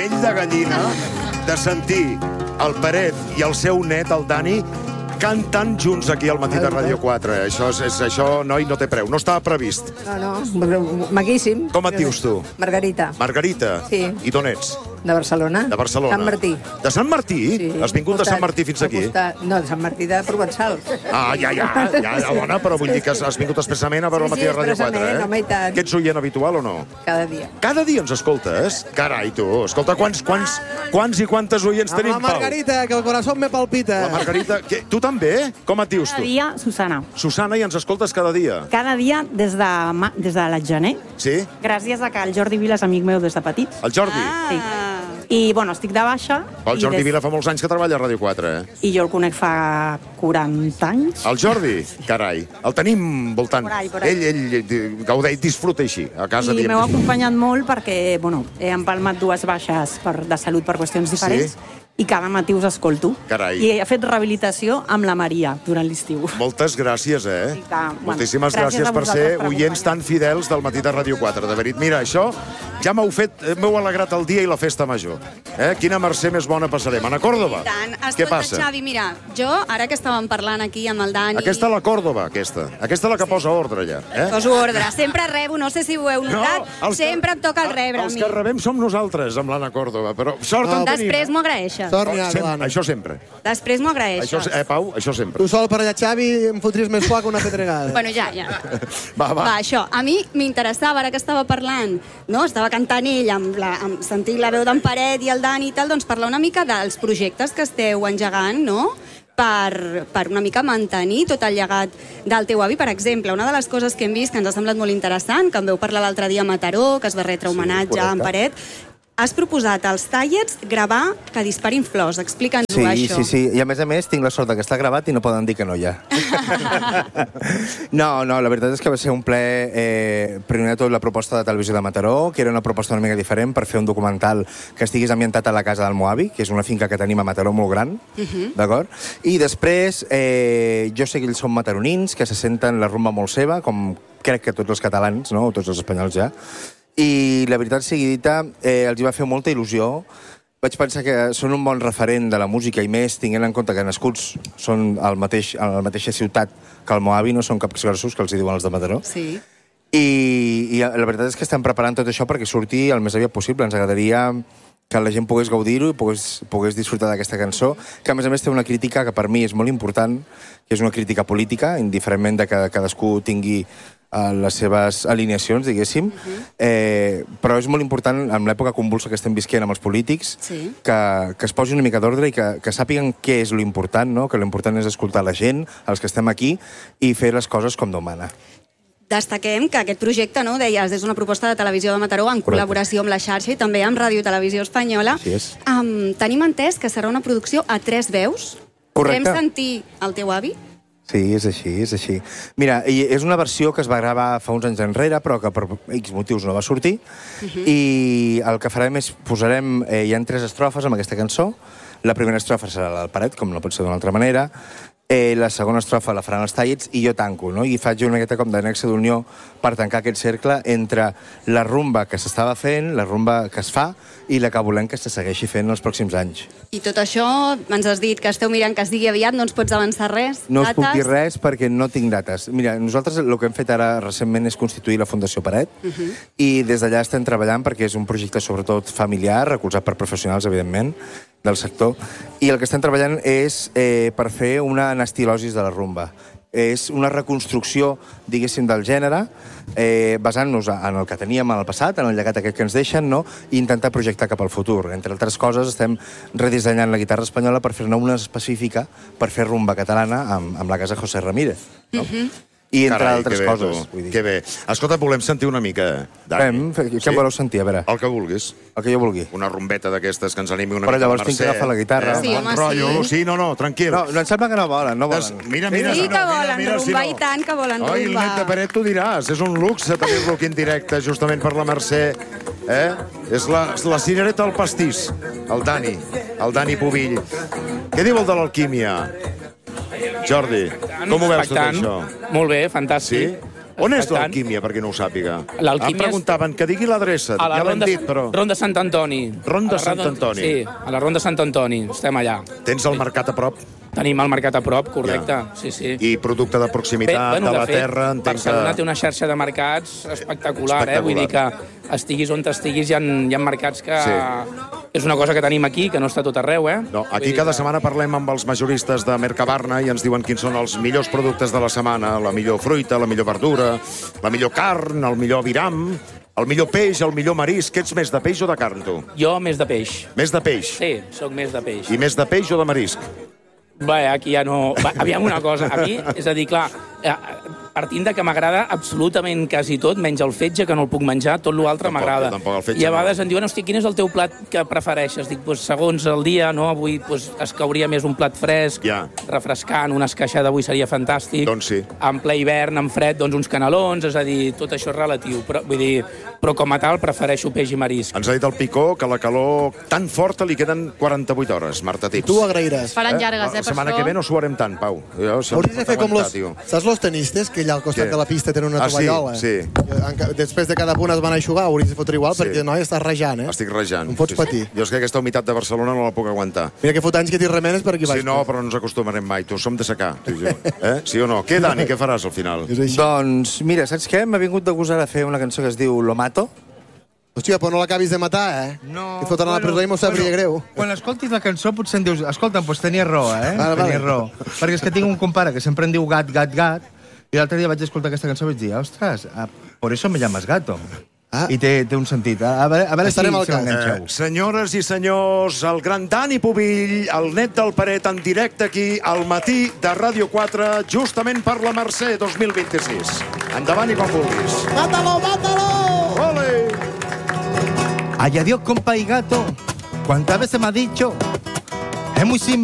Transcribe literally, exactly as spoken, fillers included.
pell de gallina de sentir el Peret i el seu net, el Dani, cantant junts aquí al Matí de Ràdio quatre. Això, és, això, noi, no té preu. No estava previst. No, no, maquíssim. Com et dius tu? Margarita. Margarita? Sí. I d'on ets? De Barcelona. De Barcelona. Sant Martí. De Sant Martí? Sí. Has vingut de Sant Martí fins aquí? No, de Sant Martí de Provençal. Ah, ja, ja, ja, ja, dona, però vull dir que has vingut expressament a veure el Matí de Ràdio quatre, eh? Home, i tant. Que ets oient habitual o no? Cada dia. Cada dia ens escoltes? Carai, tu. Escolta, quants, quants, quants i quantes oients tenim, Pau? Amb la Margarita, que el corazón me palpita. La Margarita, que, tu també? Com et dius, tu? Cada dia, Susana. Susana, i ens escoltes cada dia? Cada dia des de, des de la gener. Sí? Gràcies a que el Jordi Vila és amic meu des de petit. El Jordi? Sí. I, bueno, estic de baixa. El Jordi des... Vila fa molts anys que treballa a Ràdio quatre, eh? I jo el conec fa quaranta anys. El Jordi? Carai. El tenim voltant. Por ahí, por ahí. Ell, ell gaudeix, disfruta així, a casa. I m'heu acompanyat molt perquè, bueno, he empalmat dues baixes per, de salut per qüestions diferents. Sí? I cada matí us escolto. Carai. I he fet rehabilitació amb la Maria durant l'estiu. Moltes gràcies, eh? Que, bueno, moltíssimes gràcies, gràcies per ser oients tan fidels del Matí de Ràdio quatre. De veritat, mira, això ja m'heu fet, m'heu alegrat el dia i la festa major. Eh? Quina mercè més bona passarem. Ana Còrdova, tant. què passa? Xavi, mira, jo, ara que estàvem parlant aquí amb el Dani... Aquesta és la Còrdova, aquesta. Aquesta és la que sí. posa ordre, allà. Eh? Poso ordre. Sempre rebo, no sé si ho heu notat, no, sempre em toca el rebre. Els a mi. que rebem som nosaltres, amb l'Anna Còrdova, però sort en tenim. Després m'ho agraeixes. Sort n'hi ha, Sem això sempre. Després m'ho agraeixes. Això, eh, Pau, això sempre. Tu sol per allà, Xavi, em fotries més foc una pedregada. Bueno, ja, ja. Va, va. Va, això. A mi m'interessava, ara que estava parlant, no? Estava cantant ell, amb, la, amb sentir la veu d'en Peret i el Dani i tal, doncs parlar una mica dels projectes que esteu engegant, no?, per, per una mica mantenir tot el llegat del teu avi. Per exemple, una de les coses que hem vist que ens ha semblat molt interessant, que em veu parlar l'altre dia a Mataró, que es va retre homenatge sí, a en Peret, has proposat als tallets gravar que disparin flors. Explica'ns-ho, sí, això. Sí, sí, i a més a més tinc la sort que està gravat i no poden dir que no hi ha. No, no, la veritat és que va ser un ple, eh, primer de tot, la proposta de Televisió de Mataró, que era una proposta una mica diferent per fer un documental que estigués ambientat a la casa del Moavi, que és una finca que tenim a Mataró molt gran, uh-huh. d'acord? I després, eh, jo sé que ells són mataronins, que se senten la rumba molt seva, com crec que tots els catalans, no?, o tots els espanyols ja, i la veritat sigui dita, eh, els hi va fer molta il·lusió. Vaig pensar que són un bon referent de la música i més tinguent en compte que nascuts són al mateix, a la mateixa ciutat que el Moavi, no són caps grossos, que els hi diuen els de Mataró. Sí. I, I la veritat és que estem preparant tot això perquè surti el més aviat possible. Ens agradaria que la gent pogués gaudir-ho i pogués, pogués disfrutar d'aquesta cançó, que a més a més té una crítica que per mi és molt important, que és una crítica política, indiferentment de que cadascú tingui a les seves alineacions, diguéssim, uh-huh. eh, però és molt important, en l'època convulsa que estem visquent amb els polítics, sí. que, que es posi una mica d'ordre i que, que sàpiguen què és l'important, no? Que l'important és escoltar la gent, els que estem aquí, i fer les coses com Déu mana. Destaquem que aquest projecte, no, deies, és una proposta de Televisió de Mataró en col·laboració amb la xarxa i també amb Ràdio Televisió Espanyola. Així és. Um, tenim entès que serà una producció a tres veus. Correcte. Podrem sentir el teu avi? Sí, és així, és així. Mira, és una versió que es va gravar fa uns anys enrere, però que per X motius no va sortir, uh-huh. i el que farem és, posarem, eh, hi ha tres estrofes amb aquesta cançó. La primera estrofa serà la del Peret, com no pot ser d'una altra manera. Eh, la segona estrofa la faran els tallets i jo tanco, no? I faig una miqueta com de nexe d'unió per tancar aquest cercle entre la rumba que s'estava fent, la rumba que es fa, i la que volem que se segueixi fent els pròxims anys. I tot això, ens has dit que esteu mirant que es digui aviat, no ens pots avançar res? No us puc dir res perquè no tinc dates. Mira, nosaltres el que hem fet ara recentment és constituir la Fundació Peret, uh-huh. i des d'allà estem treballant perquè és un projecte sobretot familiar, recolzat per professionals, evidentment, del sector, i el que estem treballant és eh, per fer una anastilosis de la rumba. És una reconstrucció, diguéssim, del gènere, eh, basant-nos en el que teníem en el passat, en el llegat aquest que ens deixen, no? I intentar projectar cap al futur. Entre altres coses, estem redissenyant la guitarra espanyola per fer-ne una específica per fer rumba catalana amb, amb la casa José Ramírez. No? Uh-huh. I entre Carai, altres que bé, coses. Vull dir. Que bé. Escolta, volem sentir una mica, Dani. Fem, què sí? voleu sentir, a veure? El que vulguis. El que jo vulgui. Una rumbeta d'aquestes que ens animi una però mica. Però llavors tinc que agafar la guitarra. Eh? Sí, home, rotllo. sí. Sí, no, no, tranquil. No, no em sembla que no volen, no volen. Des... Mira, mira, sí no, que volen mira, mira, rumbar, si no. i tant que volen rumbar. Oi, el net de Peret t'ho diràs. És un luxe tenir-lo aquí en directe, justament per la Mercè. Eh? És la, la cirereta al pastís. El Dani. El Dani Pubill. Què diu el de l'alquímia? Jordi, com ho veus tot això? Molt bé, fantàstic. Sí? On és expectant. l'Alquímia, per qui no ho sàpiga? L'Alquímia Em preguntaven que digui l'adreça, A la ja l'hem Ronda, dit, però... Ronda Sant Antoni. Ronda A la Sant Antoni. Sí, a la Ronda Sant Antoni, estem allà. Tens el mercat a prop? Tenim el mercat a prop, correcte, Ja. sí, sí. I producte de proximitat, de la fet, terra... entenc Barcelona que... té una xarxa de mercats espectacular, Espectacular. eh? Vull dir que estiguis on estiguis, hi ha, hi ha mercats que... Sí. És una cosa que tenim aquí, que no està tot arreu, eh? No, aquí Vull dir cada que- setmana parlem amb els majoristes de Mercabarna i ens diuen quins són els millors productes de la setmana, la millor fruita, la millor verdura, la millor carn, el millor aviram, el millor peix, el millor marisc. Ets més de peix o de carn, tu? Jo més de peix. Més de peix. Sí, sóc més de peix. I més de peix o de marisc? Bé, aquí ja no... Va, aviam una cosa, a mi, és a dir, clar, eh, partint de que m'agrada absolutament quasi tot, menys el fetge, que no el puc menjar, tot l'altre Tampoc, m'agrada. tampoc el fetge I a no. vegades em diuen, hosti, quin és el teu plat que prefereixes? Dic, pues, segons el dia, no? Avui pues, es cauria més un plat fresc, Ja. refrescant, una esqueixada avui seria fantàstic. Doncs sí. En ple hivern, en fred, doncs uns canelons, és a dir, tot això és relatiu. Però, vull dir, però com a tal prefereixo peix i marisc. Ens ha dit el Picó que la calor tan forta li queden quaranta-vuit hores. Marta Tips. Tu ho agrairàs. Faran llargues, eh, La per setmana això. que ve no suarem tant, Pau. Jo, això Hauries de no fer pot com los... aguantar, tio. Saps los tenistes, que allà al costat Què? de la pista tenen una Ah, sí, tovallola? sí. En ca- Després de cada punt es van a eixugar, hauries de fotre igual, Sí. perquè, noi, estàs rejant, eh? Estic rejant. Em fots patir. Jo és que aquesta humitat de Barcelona no la puc aguantar. Mira que fot anys que t'hi remenes per aquí baix. Sí, no, però no ens acostumarem mai. Tu som de secar. tu i jo. Eh? Sí o no? Què, Dani, què faràs al final? És així. Doncs, mira, saps què? M'ha vingut de gust ara a fer una cançó que es diu Lo Mato. Hòstia, però no l'acabis de matar, eh? No, Et fotran a la presó i m'ho sabria greu. Quan escoltis la cançó potser em dius escolta, doncs tenies raó, eh? Vale, vale. Tenies raó. Perquè és que tinc un compare que sempre em diu gat, gat, gat, i l'altre dia vaig escoltar aquesta cançó i vaig dir, ostres, ah, por eso me llamas gato. Ah. I té, té un sentit. A veure, a veure si, Estarem al si cas. l'enganxeu. Eh, senyores i senyors, el gran Dani Pubill, el net del Paret, en directe aquí al matí de Ràdio quatre, justament per la Mercè dos mil vint-i-sis. Endavant i quan vulguis. Mátalo, mátalo! Ole! Ay, adiós, compa y gato. ¿Cuántas veces me ha dicho? Es muy simple.